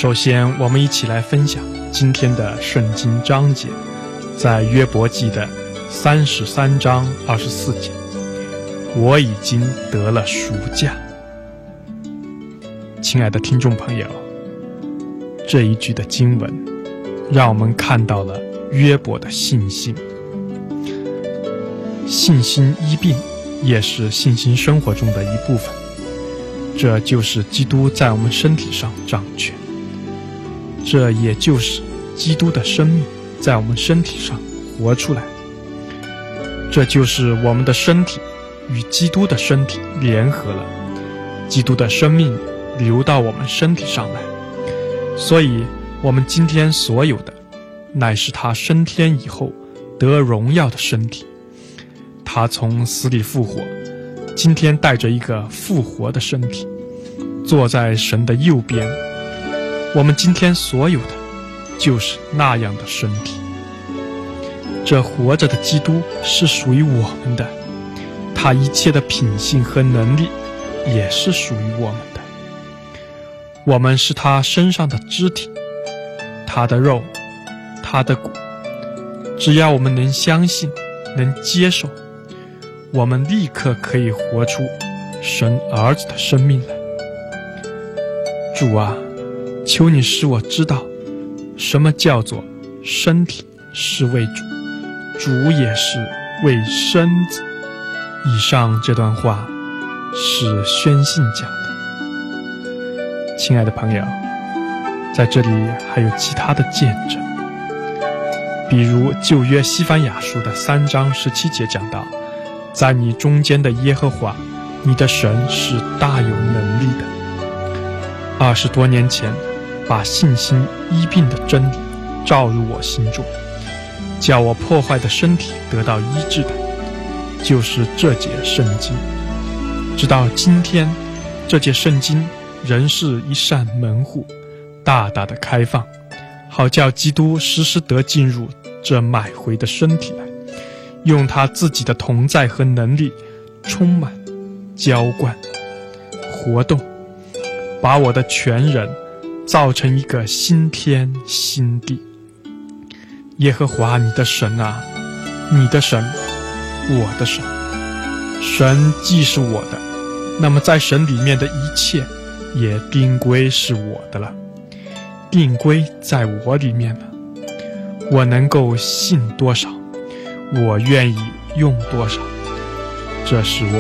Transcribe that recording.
首先，我们一起来分享今天的圣经章节，在约伯记的33章24节，我已经得了赎价。亲爱的听众朋友，这一句的经文让我们看到了约伯的信心。信心医病也是信心生活中的一部分，这就是基督在我们身体上掌权，这也就是基督的生命在我们身体上活出来，这就是我们的身体与基督的身体联合了，基督的生命流到我们身体上来，所以我们今天所有的乃是他升天以后得荣耀的身体。他从死里复活，今天带着一个复活的身体坐在神的右边，我们今天所有的就是那样的身体。这活着的基督是属于我们的，他一切的品性和能力也是属于我们的。我们是他身上的肢体，他的肉，他的骨。只要我们能相信，能接受，我们立刻可以活出神儿子的生命来。主啊，求你使我知道什么叫做身体是为主，主也是为身子。以上这段话是宣信讲的。亲爱的朋友，在这里还有其他的见证，比如旧约西番雅书的3章17节讲到，在你中间的耶和华你的神是大有能力的。20多年前把信心医病的真理照入我心中，叫我破坏的身体得到医治的就是这节圣经。直到今天，这节圣经仍是一扇门户，大大的开放，好叫基督时时得进入这买回的身体来，用他自己的同在和能力充满、浇灌、活动，把我的全人造成一个新天新地。耶和华你的神啊，你的神，我的神，神既是我的，那么在神里面的一切也定归是我的了，定归在我里面了。我能够信多少，我愿意用多少，这是我